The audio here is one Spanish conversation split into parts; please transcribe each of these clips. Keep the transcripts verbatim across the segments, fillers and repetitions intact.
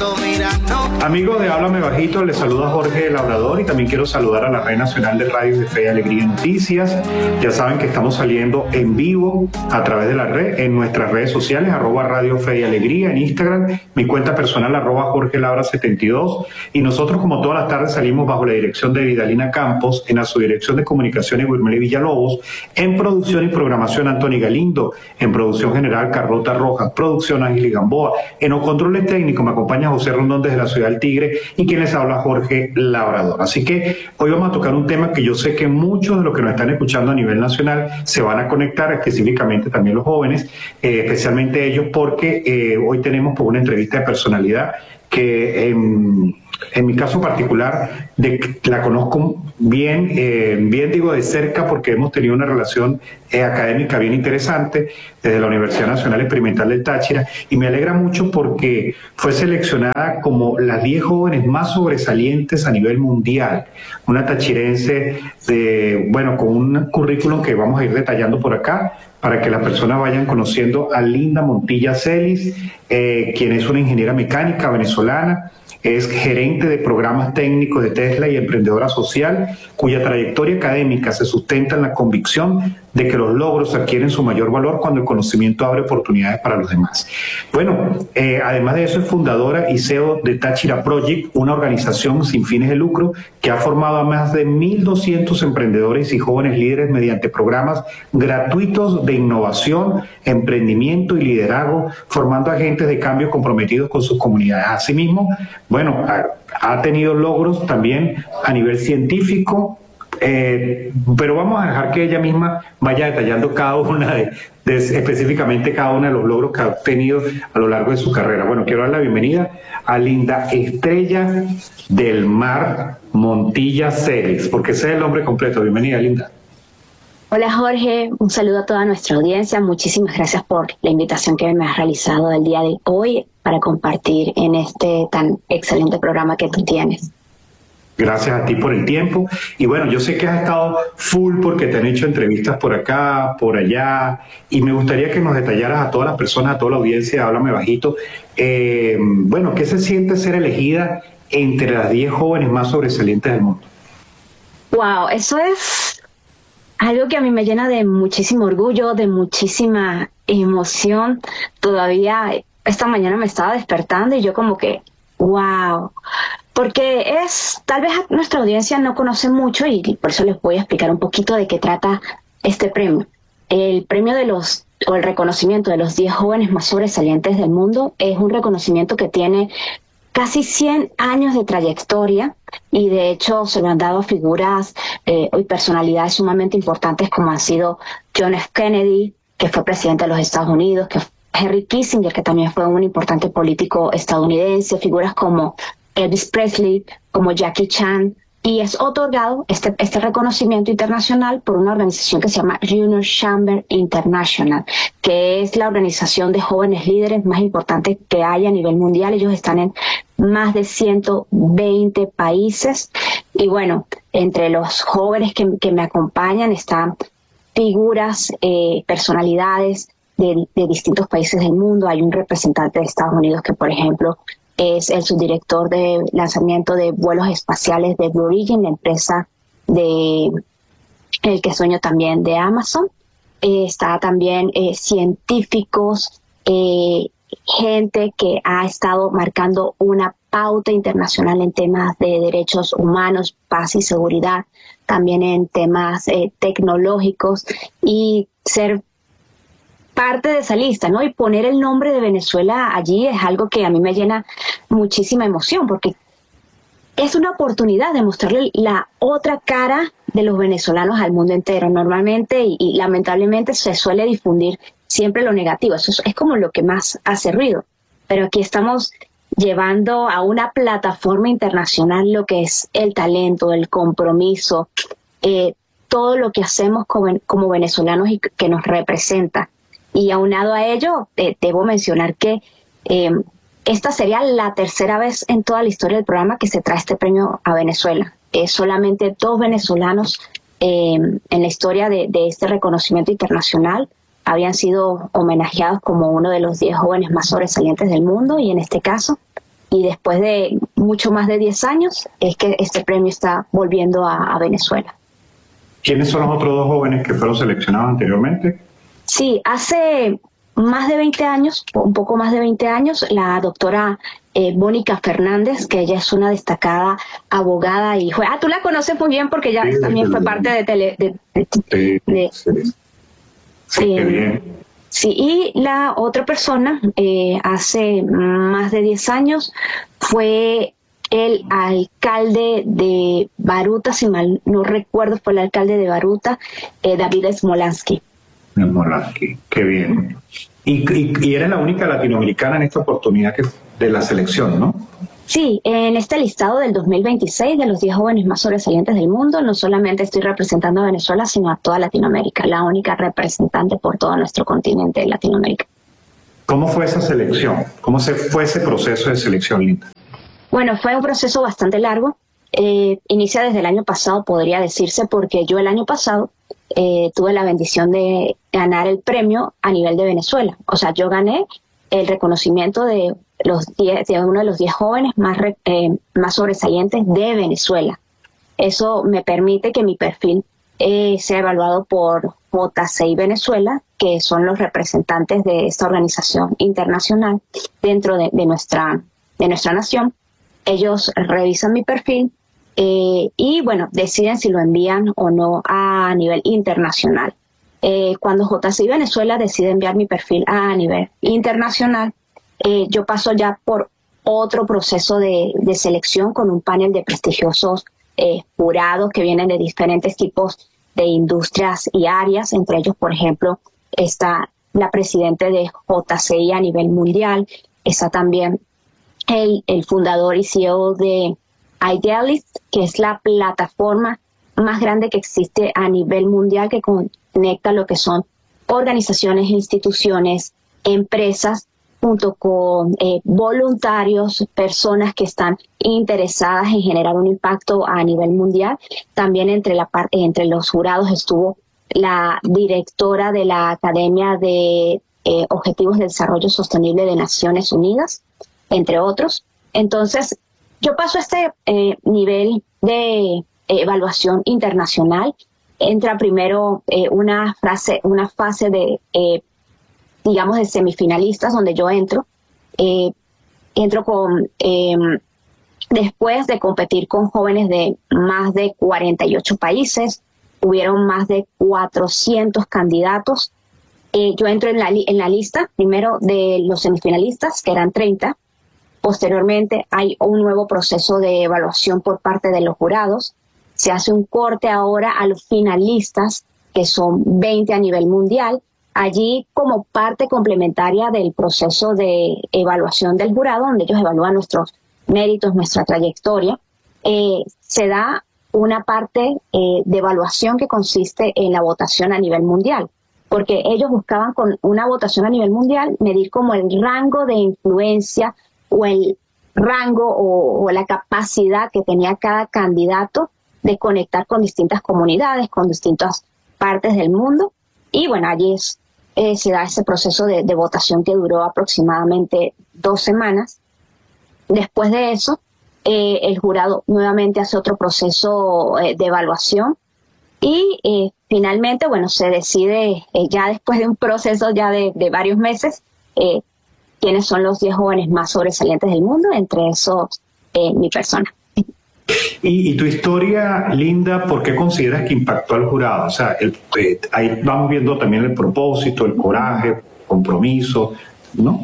Amigos de Háblame Bajito, les saluda Jorge Labrador y también quiero saludar a la Red Nacional de Radio de Fe y Alegría Noticias. Ya saben que estamos saliendo en vivo a través de la red, en nuestras redes sociales, arroba Radio Fe y Alegría, en Instagram, mi cuenta personal, arroba Jorge Labra setenta y dos, y nosotros como todas las tardes salimos bajo la dirección de Vidalina Campos, en la subdirección de comunicaciones Wilmer Villalobos, en producción y programación Anthony Galindo, en producción general Carlota Rojas, producción Ángel Gamboa, en los controles técnicos me acompaña José Rondón desde la ciudad del Tigre y quien les habla Jorge Labrador. Así que hoy vamos a tocar un tema que yo sé que muchos de los que nos están escuchando a nivel nacional se van a conectar, específicamente también los jóvenes, eh, especialmente ellos, porque eh, hoy tenemos pues, una entrevista de personalidad que en, en mi caso particular de, la conozco bien, eh, bien digo de cerca porque hemos tenido una relación eh, académica bien interesante desde la Universidad Nacional Experimental del Táchira, y me alegra mucho porque fue seleccionada como las diez jóvenes más sobresalientes a nivel mundial, una tachirense de, bueno, con un currículum que vamos a ir detallando por acá para que las personas vayan conociendo a Linda Montilla Celis, eh, quien es una ingeniera mecánica venezolana, es gerente de programas técnicos de Tesla y emprendedora social, cuya trayectoria académica se sustenta en la convicción de que los logros adquieren su mayor valor cuando el conocimiento abre oportunidades para los demás. Bueno, eh, además de eso es fundadora y C E O de Táchira Project, una organización sin fines de lucro que ha formado a más de mil doscientos emprendedores y jóvenes líderes mediante programas gratuitos de innovación, emprendimiento y liderazgo, formando agentes de cambio comprometidos con sus comunidades. Asimismo, bueno, ha, ha tenido logros también a nivel científico, Eh, pero vamos a dejar que ella misma vaya detallando cada una de, de específicamente cada uno de los logros que ha obtenido a lo largo de su carrera. Bueno, quiero dar la bienvenida a Linda Estrella del Mar Montilla Celis, porque ese es el nombre completo. Bienvenida, Linda. Hola Jorge, un saludo a toda nuestra audiencia. Muchísimas gracias por la invitación que me has realizado el día de hoy para compartir en este tan excelente programa que tú tienes. Gracias a ti por el tiempo. Y bueno, yo sé que has estado full porque te han hecho entrevistas por acá, por allá, y me gustaría que nos detallaras a todas las personas, a toda la audiencia, Háblame Bajito, eh, bueno, ¿qué se siente ser elegida entre las diez jóvenes más sobresalientes del mundo? Wow, eso es algo que a mí me llena de muchísimo orgullo, de muchísima emoción. Todavía esta mañana me estaba despertando y yo como que, wow, porque es, tal vez nuestra audiencia no conoce mucho y por eso les voy a explicar un poquito de qué trata este premio. El premio de los, o el reconocimiento de los diez jóvenes más sobresalientes del mundo es un reconocimiento que tiene casi cien años de trayectoria y de hecho se lo han dado a figuras eh, y personalidades sumamente importantes como han sido John F. Kennedy, que fue presidente de los Estados Unidos, que Henry Kissinger, que también fue un importante político estadounidense, figuras como Elvis Presley, como Jackie Chan, y es otorgado este, este reconocimiento internacional por una organización que se llama Junior Chamber International, que es la organización de jóvenes líderes más importante que hay a nivel mundial. Ellos están en más de ciento veinte países, y bueno, entre los jóvenes que, que me acompañan están figuras, eh, personalidades de, de distintos países del mundo. Hay un representante de Estados Unidos que, por ejemplo, es el subdirector de lanzamiento de vuelos espaciales de Blue Origin, la empresa de el que sueño también de Amazon. Eh, está también eh, científicos, eh, gente que ha estado marcando una pauta internacional en temas de derechos humanos, paz y seguridad, también en temas eh, tecnológicos, y ser parte de esa lista, ¿no? Y poner el nombre de Venezuela allí es algo que a mí me llena muchísima emoción, porque es una oportunidad de mostrarle la otra cara de los venezolanos al mundo entero. Normalmente y, y lamentablemente se suele difundir siempre lo negativo, eso es, es como lo que más hace ruido, pero aquí estamos llevando a una plataforma internacional lo que es el talento, el compromiso, eh, todo lo que hacemos como, como venezolanos y que nos representa. Y aunado a ello, eh, debo mencionar que eh, esta sería la tercera vez en toda la historia del programa que se trae este premio a Venezuela. Eh, solamente dos venezolanos eh, en la historia de, de este reconocimiento internacional habían sido homenajeados como uno de los diez jóvenes más sobresalientes del mundo, y en este caso y después de mucho más de diez años es que este premio está volviendo a, a Venezuela. ¿Quiénes son los otros dos jóvenes que fueron seleccionados anteriormente? Sí, hace más de veinte años, un poco más de veinte años, la doctora eh, Mónica Fernández, que ella es una destacada abogada y juez. Ah, tú la conoces muy bien porque ella Sí, también sí, fue sí. parte de tele... De, de, Sí, de, sí. Sí, qué bien. Sí, y la otra persona, eh, hace más de diez años, fue el alcalde de Baruta, si mal no recuerdo, fue el alcalde de Baruta, eh, David Smolansky. Smolansky, qué bien. Y, y, y eres la única latinoamericana en esta oportunidad que, de la selección, ¿no? Sí, en este listado del dos mil veintiséis de los diez jóvenes más sobresalientes del mundo, no solamente estoy representando a Venezuela, sino a toda Latinoamérica, la única representante por todo nuestro continente de Latinoamérica. ¿Cómo fue esa selección? ¿Cómo se fue ese proceso de selección, Linda? Bueno, fue un proceso bastante largo. Eh, inicia desde el año pasado, podría decirse, porque yo el año pasado eh, tuve la bendición de ganar el premio a nivel de Venezuela. O sea, yo gané el reconocimiento de los diez, de uno de los diez jóvenes más, eh, más sobresalientes de Venezuela. Eso me permite que mi perfil eh, sea evaluado por J C I Venezuela, que son los representantes de esta organización internacional dentro de, de, nuestra, de nuestra nación. Ellos revisan mi perfil eh, y, bueno, deciden si lo envían o no a nivel internacional. Eh, cuando J C I Venezuela decide enviar mi perfil a nivel internacional, eh, yo paso ya por otro proceso de, de selección con un panel de prestigiosos eh, jurados que vienen de diferentes tipos de industrias y áreas. Entre ellos, por ejemplo, está la presidenta de J C I a nivel mundial, está también el, el fundador y C E O de Idealist, que es la plataforma más grande que existe a nivel mundial, que conecta lo que son organizaciones, instituciones, empresas, junto con eh, voluntarios, personas que están interesadas en generar un impacto a nivel mundial. También entre, la parte, entre los jurados estuvo la directora de la Academia de eh, Objetivos de Desarrollo Sostenible de Naciones Unidas, entre otros. Entonces, yo paso a este eh, nivel de evaluación internacional. Entra primero eh, una, frase, una fase de, eh, digamos, de semifinalistas, donde yo entro. Eh, entro con, eh, después de competir con jóvenes de más de cuarenta y ocho países, hubieron más de cuatrocientos candidatos. Eh, yo entro en la, en la lista, primero de los semifinalistas, que eran treinta. Posteriormente hay un nuevo proceso de evaluación por parte de los jurados. Se hace un corte ahora a los finalistas, que son veinte a nivel mundial. Allí, como parte complementaria del proceso de evaluación del jurado, donde ellos evalúan nuestros méritos, nuestra trayectoria, eh, se da una parte eh, de evaluación que consiste en la votación a nivel mundial, porque ellos buscaban con una votación a nivel mundial medir como el rango de influencia o el rango o, o la capacidad que tenía cada candidato de conectar con distintas comunidades, con distintas partes del mundo. Y bueno, allí es, eh, se da ese proceso de, de votación que duró aproximadamente dos semanas. Después de eso, eh, el jurado nuevamente hace otro proceso eh, de evaluación y eh, finalmente, bueno, se decide eh, ya después de un proceso ya de, de varios meses, eh, quiénes son los diez jóvenes más sobresalientes del mundo, entre esos eh, mi persona. Y, y tu historia, Linda, ¿por qué consideras que impactó al jurado? O sea, el, eh, ahí vamos viendo también el propósito, el coraje, compromiso, ¿no?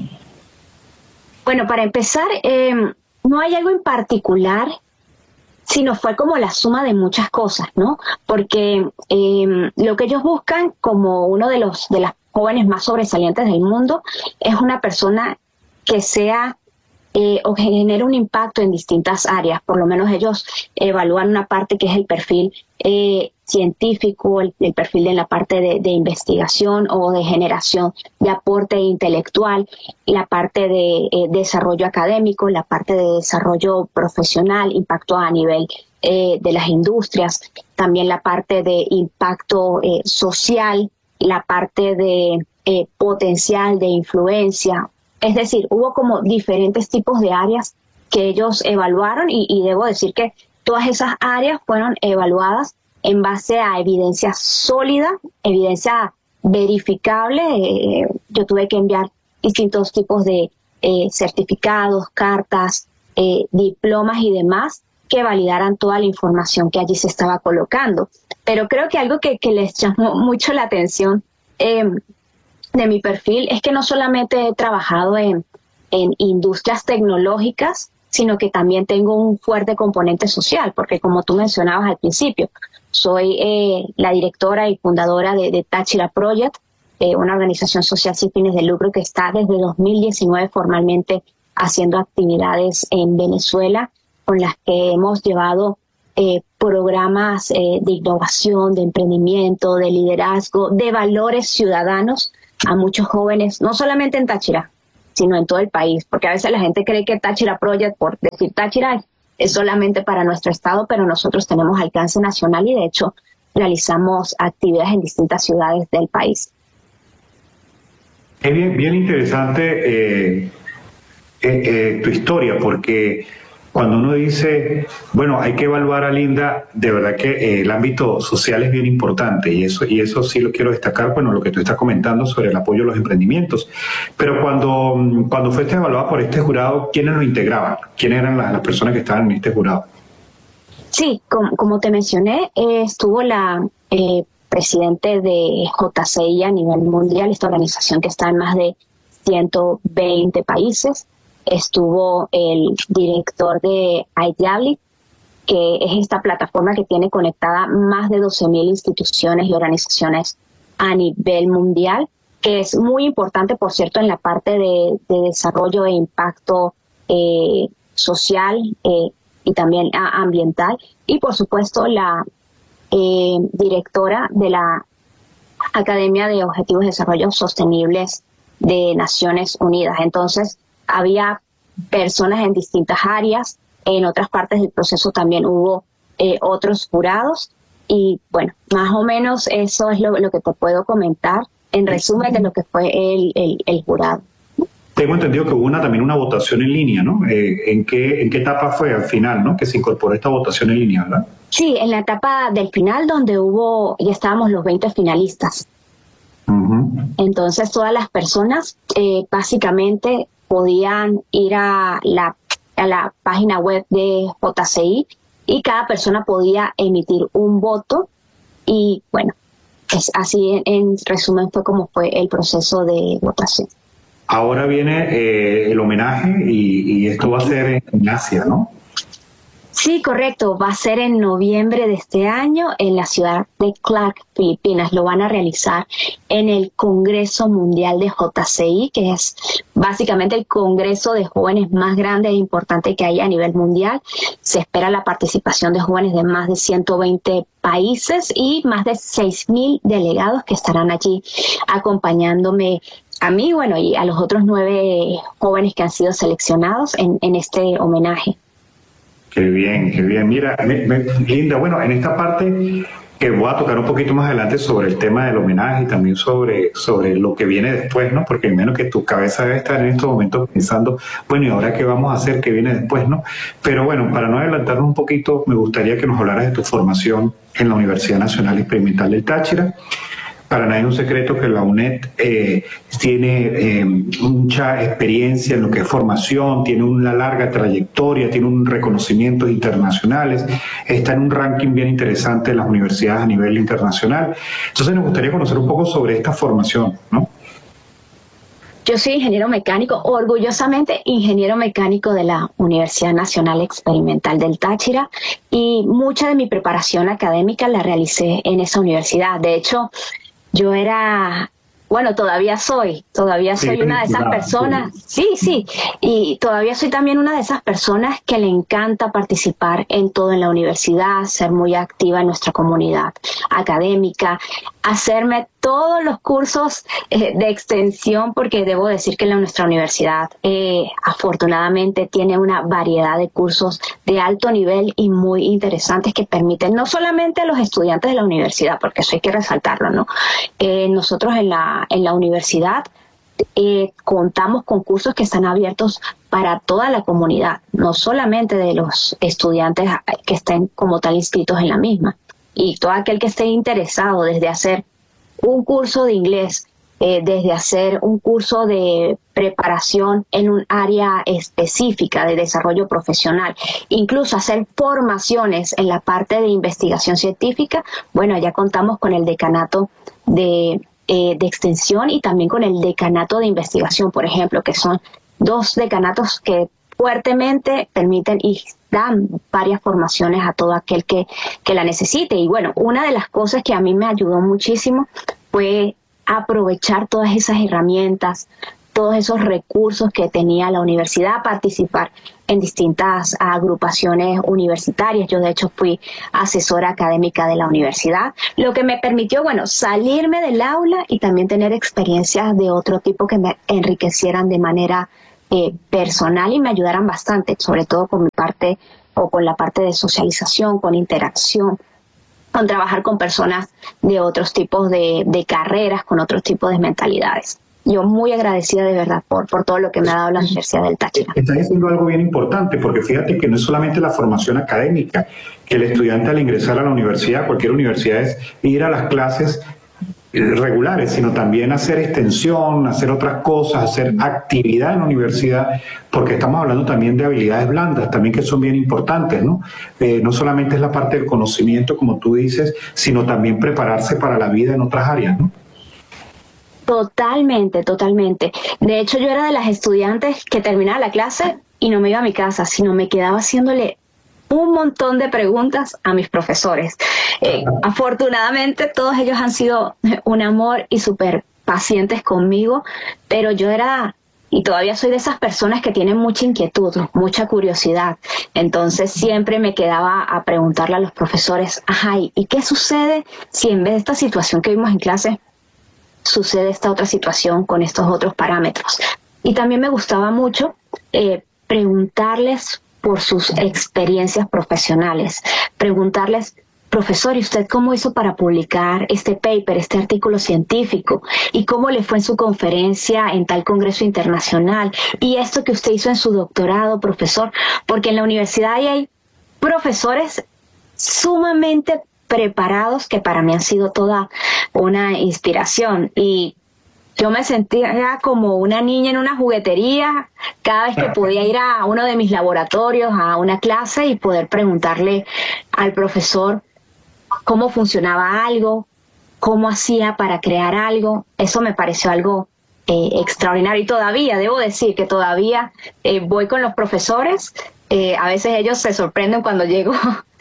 Bueno, para empezar, eh, no hay algo en particular, sino fue como la suma de muchas cosas, ¿no? Porque eh, lo que ellos buscan como uno de los de las jóvenes más sobresalientes del mundo es una persona que sea eh, o genere un impacto en distintas áreas. Por lo menos ellos evalúan una parte que es el perfil eh, científico, el, el perfil en la parte de, de investigación o de generación de aporte intelectual, la parte de eh, desarrollo académico, la parte de desarrollo profesional, impacto a nivel eh, de las industrias, también la parte de impacto eh, social, la parte de eh, potencial de influencia. Es decir, hubo como diferentes tipos de áreas que ellos evaluaron y, y debo decir que todas esas áreas fueron evaluadas en base a evidencia sólida, evidencia verificable. Eh, yo tuve que enviar distintos tipos de eh, certificados, cartas, eh, diplomas y demás que validaran toda la información que allí se estaba colocando. Pero creo que algo que, que les llamó mucho la atención eh, de mi perfil es que no solamente he trabajado en, en industrias tecnológicas, sino que también tengo un fuerte componente social, porque como tú mencionabas al principio, soy eh, la directora y fundadora de, de Táchira Project, eh, una organización social sin fines de lucro que está desde dos mil diecinueve formalmente haciendo actividades en Venezuela, con las que hemos llevado eh, programas eh, de innovación, de emprendimiento, de liderazgo, de valores ciudadanos a muchos jóvenes, no solamente en Táchira, sino en todo el país, porque a veces la gente cree que Táchira Project, por decir Táchira, es solamente para nuestro estado, pero nosotros tenemos alcance nacional y de hecho realizamos actividades en distintas ciudades del país. Es bien, bien interesante eh, eh, eh, tu historia, porque cuando uno dice, bueno, hay que evaluar a Linda, de verdad que eh, el ámbito social es bien importante y eso, y eso sí lo quiero destacar, bueno, lo que tú estás comentando sobre el apoyo a los emprendimientos. Pero cuando, cuando fuiste evaluada por este jurado, ¿quiénes lo integraban? ¿Quiénes eran las, las personas que estaban en este jurado? Sí, como, como te mencioné, eh, estuvo la eh, presidente de J C I a nivel mundial, esta organización que está en más de ciento veinte países. Estuvo el director de IDEALI, que es esta plataforma que tiene conectada más de doce mil instituciones y organizaciones a nivel mundial, que es muy importante, por cierto, en la parte de, de desarrollo e impacto eh, social eh, y también a, ambiental. Y, por supuesto, la eh, directora de la Academia de Objetivos de Desarrollo Sostenibles de Naciones Unidas. Entonces, había personas en distintas áreas, en otras partes del proceso también hubo eh, otros jurados y bueno, más o menos eso es lo, lo que te puedo comentar en resumen de lo que fue el, el, el jurado. Tengo entendido que hubo una, también una votación en línea, ¿no? Eh, ¿en qué, ¿En qué etapa fue al final, ¿no? Que se incorporó esta votación en línea, ¿verdad? Sí, en la etapa del final donde hubo, ya estábamos los veinte finalistas. Uh-huh. Entonces todas las personas eh, básicamente podían ir a la, a la página web de J C I y cada persona podía emitir un voto y bueno, es así en, en resumen fue como fue el proceso de votación. Ahora viene eh, el homenaje y, y esto va a ser en Asia, ¿no? Sí, correcto. Va a ser en noviembre de este año en la ciudad de Clark, Filipinas. Lo van a realizar en el Congreso Mundial de J C I, que es básicamente el congreso de jóvenes más grande e importante que hay a nivel mundial. Se espera la participación de jóvenes de más de ciento veinte países y más de seis mil delegados que estarán allí acompañándome a mí, bueno, y a los otros nueve jóvenes que han sido seleccionados en, en este homenaje. Qué bien, qué bien. Mira, me, me, Linda, bueno, en esta parte que voy a tocar un poquito más adelante sobre el tema del homenaje y también sobre, sobre lo que viene después, ¿no? Porque menos que tu cabeza debe estar en estos momentos pensando, bueno, ¿y ahora qué vamos a hacer? ¿Qué viene después, no? Pero bueno, para no adelantarnos un poquito, me gustaría que nos hablaras de tu formación en la Universidad Nacional Experimental del Táchira. Para nadie es un secreto que la UNED eh, tiene eh, mucha experiencia en lo que es formación, tiene una larga trayectoria, tiene un reconocimientos internacionales, está en un ranking bien interesante de las universidades a nivel internacional. Entonces nos gustaría conocer un poco sobre esta formación, ¿no? Yo soy ingeniero mecánico, orgullosamente ingeniero mecánico de la Universidad Nacional Experimental del Táchira y mucha de mi preparación académica la realicé en esa universidad. De hecho, yo era, bueno, todavía soy, todavía soy sí, una de esas personas, sí, sí, y todavía soy también una de esas personas que le encanta participar en todo en la universidad, ser muy activa en nuestra comunidad académica, hacerme todos los cursos eh, de extensión, porque debo decir que la, nuestra universidad eh, afortunadamente tiene una variedad de cursos de alto nivel y muy interesantes que permiten no solamente a los estudiantes de la universidad, porque eso hay que resaltarlo, ¿no? Eh, nosotros en la, en la universidad eh, contamos con cursos que están abiertos para toda la comunidad, no solamente de los estudiantes que estén como tal inscritos en la misma. Y todo aquel que esté interesado desde hacer un curso de inglés, eh, desde hacer un curso de preparación en un área específica de desarrollo profesional, incluso hacer formaciones en la parte de investigación científica, bueno, ya contamos con el decanato de, eh, de extensión y también con el decanato de investigación, por ejemplo, que son dos decanatos que fuertemente permiten y dan varias formaciones a todo aquel que, que la necesite. Y bueno, una de las cosas que a mí me ayudó muchísimo fue aprovechar todas esas herramientas, todos esos recursos que tenía la universidad, participar en distintas agrupaciones universitarias. Yo de hecho fui asesora académica de la universidad, lo que me permitió, bueno, salirme del aula y también tener experiencias de otro tipo que me enriquecieran de manera eh, personal y me ayudaran bastante, sobre todo con mi parte o con la parte de socialización, con interacción, con trabajar con personas de otros tipos de, de carreras, con otros tipos de mentalidades. Yo muy agradecida de verdad por, por todo lo que me ha dado la Universidad del Táchira. Está diciendo algo bien importante, porque fíjate que no es solamente la formación académica, que el estudiante al ingresar a la universidad, cualquier universidad, es ir a las clases regulares, sino también hacer extensión, hacer otras cosas, hacer actividad en la universidad, porque estamos hablando también de habilidades blandas, también que son bien importantes, ¿no? Eh, no solamente es la parte del conocimiento, como tú dices, sino también prepararse para la vida en otras áreas, ¿no? Totalmente, totalmente. De hecho, yo era de las estudiantes que terminaba la clase y no me iba a mi casa, sino me quedaba haciéndole un montón de preguntas a mis profesores. Eh, afortunadamente, todos ellos han sido un amor y súper pacientes conmigo, pero yo era, y todavía soy de esas personas que tienen mucha inquietud, mucha curiosidad. Entonces siempre me quedaba a preguntarle a los profesores, ajá, ¿y qué sucede si en vez de esta situación que vimos en clase, sucede esta otra situación con estos otros parámetros? Y también me gustaba mucho eh, preguntarles por sus experiencias profesionales, preguntarles, profesor, ¿y usted cómo hizo para publicar este paper, este artículo científico? ¿Y cómo le fue en su conferencia en tal congreso internacional? ¿Y esto que usted hizo en su doctorado, profesor? Porque en la universidad hay profesores sumamente preparados que para mí han sido toda una inspiración, y yo me sentía como una niña en una juguetería cada vez que podía ir a uno de mis laboratorios, a una clase, y poder preguntarle al profesor cómo funcionaba algo, cómo hacía para crear algo. Eso me pareció algo eh, extraordinario, y todavía, debo decir que todavía eh, voy con los profesores. Eh, a veces ellos se sorprenden cuando llego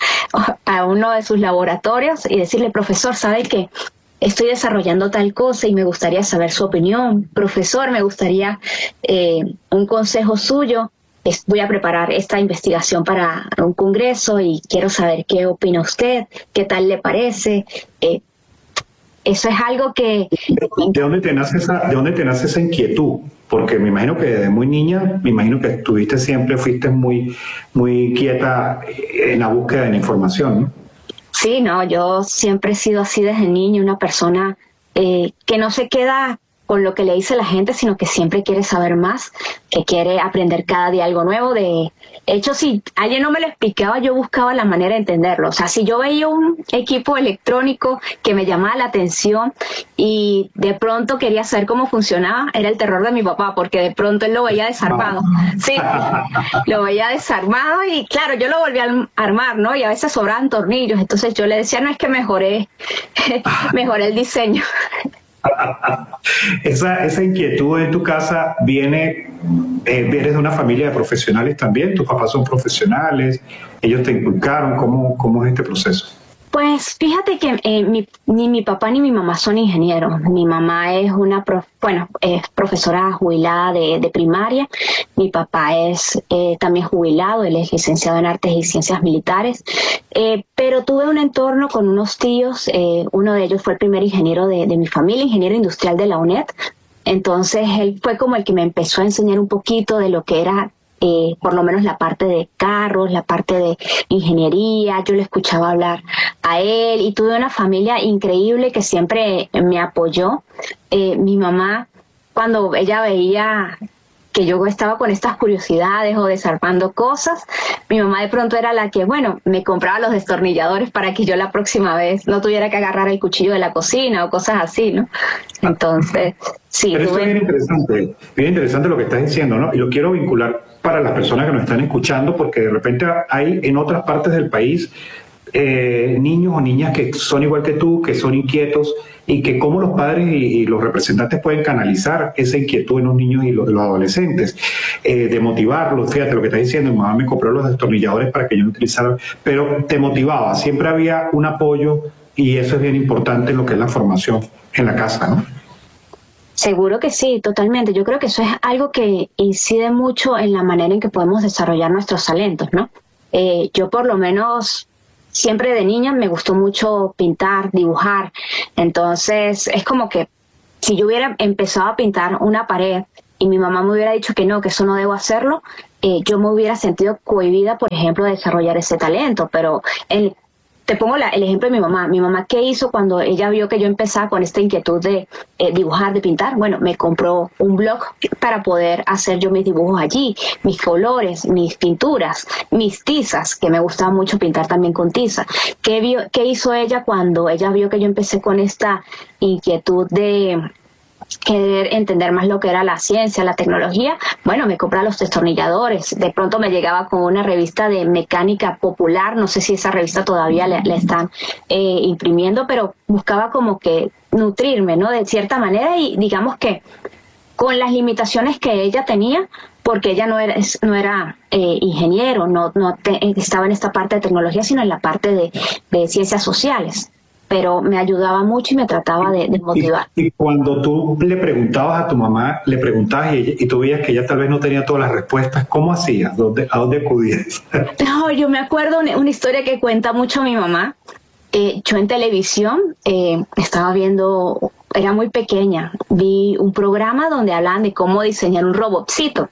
a uno de sus laboratorios y decirle, profesor, ¿sabe qué? Estoy desarrollando tal cosa y me gustaría saber su opinión. Profesor, me gustaría eh, un consejo suyo. Es, voy a preparar esta investigación para un congreso y quiero saber qué opina usted, qué tal le parece. Eh, eso es algo que... ¿De dónde te nace esa, de dónde te nace esa inquietud? Porque me imagino que desde muy niña, me imagino que estuviste siempre, fuiste muy, muy quieta en la búsqueda de la información, ¿no? Sí, no, yo siempre he sido así desde niño, una persona eh, que no se queda con lo que le dice la gente, sino que siempre quiere saber más, que quiere aprender cada día algo nuevo. De hecho, si alguien no me lo explicaba, yo buscaba la manera de entenderlo. O sea, si yo veía un equipo electrónico que me llamaba la atención y de pronto quería saber cómo funcionaba, era el terror de mi papá, porque de pronto él lo veía desarmado. Sí, lo veía desarmado y claro, yo lo volví a armar, ¿no? Y a veces sobraban tornillos. Entonces yo le decía, no, es que mejoré, mejoré el diseño. Esa, esa inquietud en tu casa viene, eh, ¿eres de una familia de profesionales también? ¿Tus papás son profesionales? ¿Ellos te inculcaron? ¿Cómo, cómo es este proceso? Pues fíjate que eh, mi, ni mi papá ni mi mamá son ingenieros. Mi mamá es una, prof, bueno, es profesora jubilada de, de primaria. Mi papá es eh, también jubilado, él es licenciado en Artes y Ciencias Militares. Eh, pero tuve un entorno con unos tíos, eh, uno de ellos fue el primer ingeniero de, de mi familia, ingeniero industrial de la UNED. Entonces él fue como el que me empezó a enseñar un poquito de lo que era Eh, por lo menos la parte de carros, la parte de ingeniería. Yo le escuchaba hablar a él y tuve una familia increíble que siempre me apoyó. Eh, mi mamá cuando ella veía que yo estaba con estas curiosidades o desarmando cosas, mi mamá de pronto era la que, bueno, me compraba los destornilladores para que yo la próxima vez no tuviera que agarrar el cuchillo de la cocina o cosas así, ¿no? Entonces, sí. Pero esto tuve... es bien interesante, bien interesante lo que estás diciendo, ¿no? Y lo quiero vincular para las personas que nos están escuchando, porque de repente hay en otras partes del país eh, niños o niñas que son igual que tú, que son inquietos, y que cómo los padres y, y los representantes pueden canalizar esa inquietud en los niños y los, los adolescentes, eh, de motivarlos. Fíjate lo que estás diciendo, mi mamá me compró los destornilladores para que yo no utilizara, pero te motivaba, siempre había un apoyo, y eso es bien importante en lo que es la formación en la casa, ¿no? Seguro que sí, totalmente. Yo creo que eso es algo que incide mucho en la manera en que podemos desarrollar nuestros talentos, ¿no? Eh, yo por lo menos siempre de niña me gustó mucho pintar, dibujar. Entonces es como que si yo hubiera empezado a pintar una pared y mi mamá me hubiera dicho que no, que eso no debo hacerlo, eh, yo me hubiera sentido cohibida, por ejemplo, de desarrollar ese talento. Pero el Te pongo la, el ejemplo de mi mamá. Mi mamá, ¿qué hizo cuando ella vio que yo empezaba con esta inquietud de eh, dibujar, de pintar? Bueno, me compró un blog para poder hacer yo mis dibujos allí, mis colores, mis pinturas, mis tizas, que me gustaba mucho pintar también con tiza. ¿Qué, vio, qué hizo ella cuando ella vio que yo empecé con esta inquietud de querer entender más lo que era la ciencia, la tecnología? Bueno, me compraba los destornilladores. De pronto me llegaba con una revista de mecánica popular, no sé si esa revista todavía la, la están eh, imprimiendo, pero buscaba como que nutrirme, ¿no? De cierta manera, y digamos que con las limitaciones que ella tenía, porque ella no era, no era eh, ingeniero, no, no te, estaba en esta parte de tecnología, sino en la parte de, de ciencias sociales. Pero me ayudaba mucho y me trataba de, de motivar. Y, y cuando tú le preguntabas a tu mamá, le preguntabas y, ella, y tú veías que ella tal vez no tenía todas las respuestas, ¿cómo hacías? ¿Dónde, ¿A dónde acudías? No, yo me acuerdo una, una historia que cuenta mucho mi mamá. Eh, yo en televisión eh, estaba viendo, era muy pequeña, vi un programa donde hablaban de cómo diseñar un robotcito.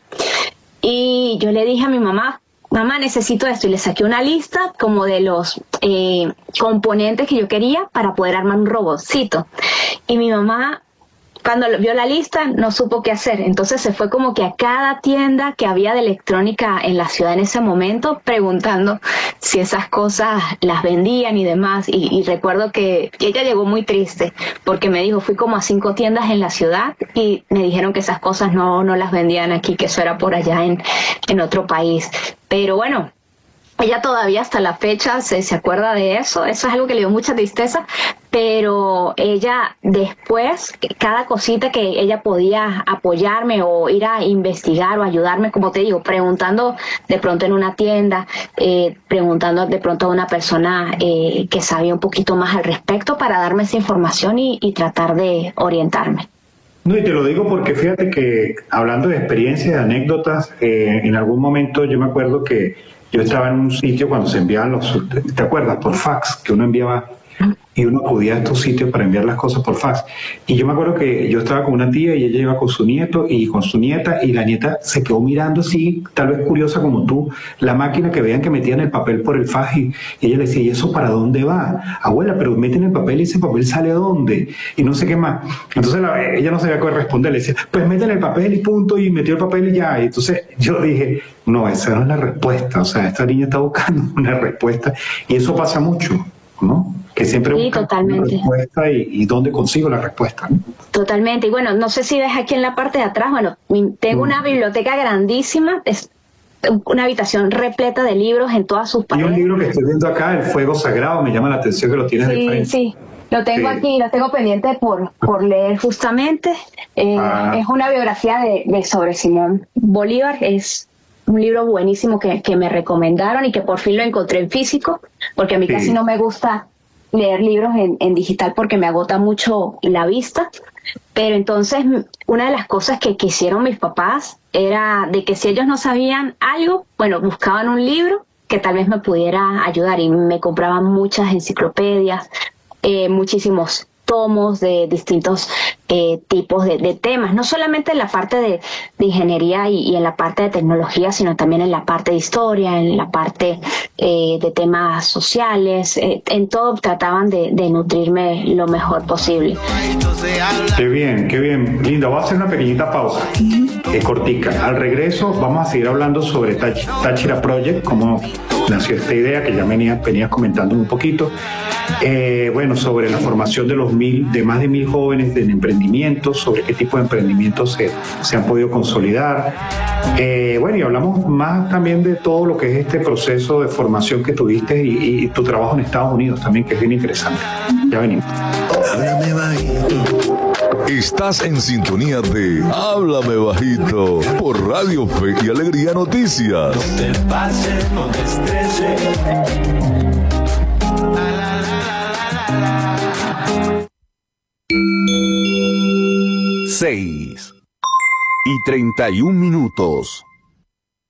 Y yo le dije a mi mamá, mamá, necesito esto, y le saqué una lista como de los eh, componentes que yo quería para poder armar un robotcito. Y mi mamá, cuando vio la lista, no supo qué hacer. Entonces se fue como que a cada tienda que había de electrónica en la ciudad en ese momento, preguntando si esas cosas las vendían y demás. Y, y recuerdo que ella llegó muy triste, porque me dijo, fui como a cinco tiendas en la ciudad y me dijeron que esas cosas no, no las vendían aquí, que eso era por allá en, en otro país. Pero bueno, ella todavía hasta la fecha se, se acuerda de eso. Eso es algo que le dio mucha tristeza, pero ella después, cada cosita que ella podía apoyarme o ir a investigar o ayudarme, como te digo, preguntando de pronto en una tienda, eh, preguntando de pronto a una persona eh, que sabía un poquito más al respecto para darme esa información y, y tratar de orientarme. No, y te lo digo porque fíjate que hablando de experiencias, de anécdotas, eh, en algún momento yo me acuerdo que yo estaba en un sitio cuando se enviaban los, ¿te acuerdas? Por fax, que uno enviaba y uno acudía a estos sitios para enviar las cosas por fax. Y yo me acuerdo que yo estaba con una tía y ella iba con su nieto y con su nieta, y la nieta se quedó mirando así, tal vez curiosa como tú, la máquina, que veían que metían el papel por el fax, y ella le decía, ¿y eso para dónde va? Abuela, pero meten el papel y ese papel sale a dónde, y no sé qué más. Entonces la, ella no sabía qué responder, le decía, pues meten el papel y punto, y metió el papel y ya. Y entonces yo dije, no, esa no es la respuesta, o sea, esta niña está buscando una respuesta, y eso pasa mucho, ¿no? Que siempre sí, busca totalmente. la respuesta y, y dónde consigo la respuesta, ¿no? Totalmente. Y bueno, no sé si ves aquí en la parte de atrás, bueno, tengo una biblioteca grandísima, es una habitación repleta de libros en todas sus paredes. Y un libro que estoy viendo acá, El Fuego Sagrado, me llama la atención que lo tienes sí, de frente. Sí, sí, lo tengo sí. aquí, lo tengo pendiente por, por leer justamente. Eh, ah. Es una biografía de, de sobre Simón Bolívar, es un libro buenísimo que, que me recomendaron y que por fin lo encontré en físico, porque a mí sí. casi no me gusta leer libros en, en digital porque me agota mucho la vista. Pero entonces una de las cosas que quisieron mis papás era de que si ellos no sabían algo, bueno, buscaban un libro que tal vez me pudiera ayudar, y me compraban muchas enciclopedias, eh, muchísimos tomos de distintos eh, tipos de, de temas, no solamente en la parte de, de ingeniería y, y en la parte de tecnología, sino también en la parte de historia, en la parte eh, de temas sociales, eh, en todo trataban de, de nutrirme lo mejor posible. Qué bien, qué bien. Linda, voy a hacer una pequeñita pausa, es cortica. Al regreso vamos a seguir hablando sobre Tach- Táchira Project, cómo nació esta idea que ya venías, venías comentando un poquito. Eh, bueno, sobre la formación de los mil, de más de mil jóvenes en emprendimientos, sobre qué tipo de emprendimientos se, se han podido consolidar. Eh, bueno, y hablamos más también de todo lo que es este proceso de formación que tuviste y, y tu trabajo en Estados Unidos también, que es bien interesante. Ya venimos. Estás en sintonía de Háblame Bajito por Radio Fe y Alegría Noticias. No te pases, no te estreses. Seis y treinta y un minutos.